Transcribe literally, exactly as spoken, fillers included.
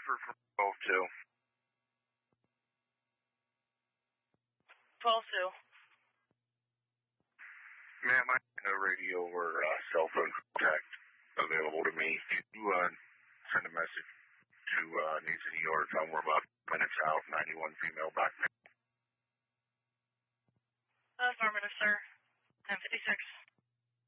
Bradford from twelve two. twelve two. Ma'am, I have no radio or uh, cell phone contact available to me. Can you uh, send a message to uh, Needs and E R? Tell them we're about minutes out, ninety-one female back there. Affirmative, sir. ten fifty-six.